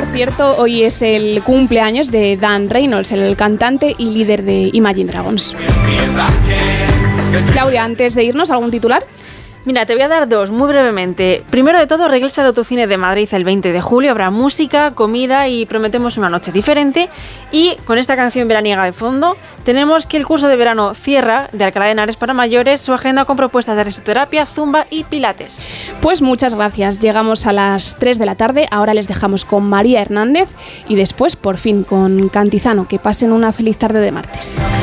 Por cierto, hoy es el cumpleaños de Dan Reynolds, el cantante y líder de Imagine Dragons. Claudia, antes de irnos, ¿algún titular? Mira, te voy a dar dos, muy brevemente. Primero de todo, regresa al Autocine de Madrid el 20 de julio. Habrá música, comida y prometemos una noche diferente. Y con esta canción veraniega de fondo, tenemos que el curso de verano cierra de Alcalá de Henares para mayores su agenda con propuestas de risoterapia, zumba y pilates. Pues muchas gracias. Llegamos a las 3 de la tarde. Ahora les dejamos con María Hernández y después, por fin, con Cantizano. Que pasen una feliz tarde de martes.